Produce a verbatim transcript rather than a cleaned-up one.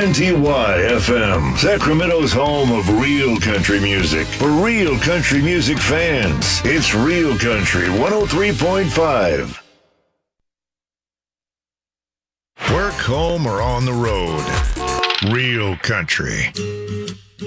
N T Y F M, Sacramento's home of real country music. For real country music fans, it's Real Country one oh three point five. Work, home, or on the road. Real Country.